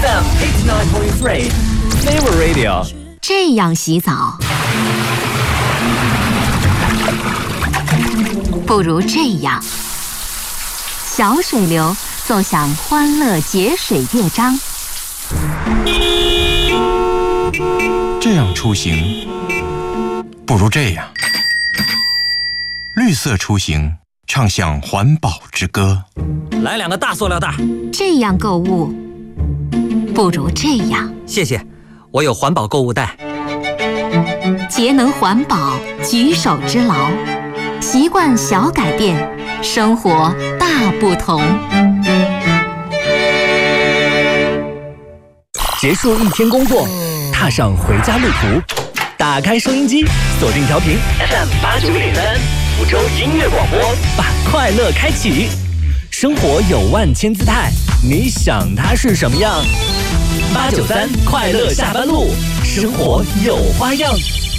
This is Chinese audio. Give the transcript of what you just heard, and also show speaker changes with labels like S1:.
S1: FM 89.3 Flavor Radio。
S2: 这样洗澡，不如这样。小水流奏响欢乐节水乐章。
S3: 这样出行，不如这样。绿色出行，唱响环保之歌。
S1: 来2个大塑料袋。
S2: 这样购物，不如这样。
S1: 谢谢，我有环保购物袋。
S2: 节能环保，举手之劳，习惯小改变，生活大不同。
S4: 结束一天工作，踏上回家路途，打开收音机，锁定调频
S1: FM 89.3，福州音乐广播，
S4: 把快乐开启。生活有万千姿态，你想它是什么样？893快乐下班路，生活有花样。